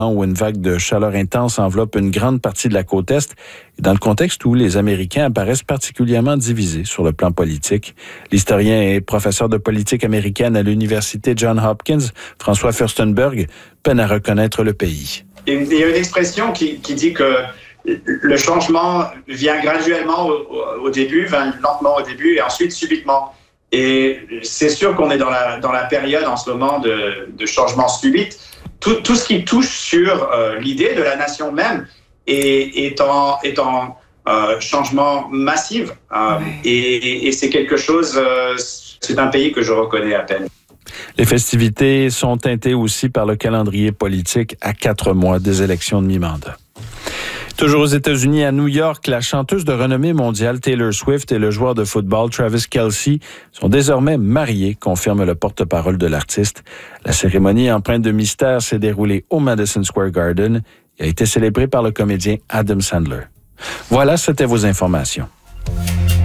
où une vague de chaleur intense enveloppe une grande partie de la côte Est, et dans le contexte où les Américains apparaissent particulièrement divisés sur le plan politique. L'historien et professeur de politique américaine à l'Université Johns Hopkins, François Furstenberg, peine à reconnaître le pays. Il y a une expression qui dit que le changement vient graduellement au début, vient lentement au début et ensuite subitement. Et c'est sûr qu'on est dans la période en ce moment de changement subit. Tout ce qui touche sur l'idée de la nation même est en changement massif. Et c'est quelque chose, c'est un pays que je reconnais à peine. Les festivités sont teintées aussi par le calendrier politique à 4 mois des élections de mi-mandat. Toujours aux États-Unis, à New York, la chanteuse de renommée mondiale Taylor Swift et le joueur de football Travis Kelce sont désormais mariés, confirme le porte-parole de l'artiste. La cérémonie empreinte de mystère s'est déroulée au Madison Square Garden et a été célébrée par le comédien Adam Sandler. Voilà, c'était vos informations.